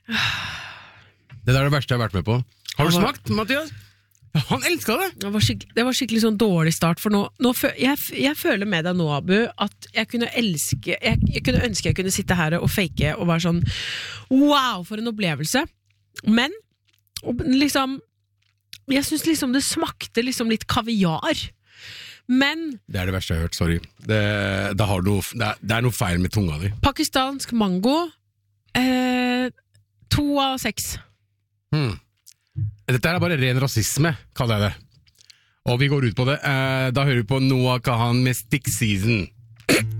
Det der er det verste jeg har vært med på. Har du smakt, Mathias? Han elsket det! Det var skikkelig sånn dårlig start, for jeg føler med deg nå, Abu, at jeg kunne ønske jeg kunne sitte her og fake og være sånn, wow, for en opplevelse. Men, liksom, jeg synes liksom det smakte liksom litt kaviar. Men det er det verste jeg har hørt, sorry. Det er noe feil med tunga di. Pakistansk mango 2 av 6. Dette er bare ren rasisme, kaller jeg det. Og vi går ut på det. Da hører vi på Noah Kahan med Stick Season.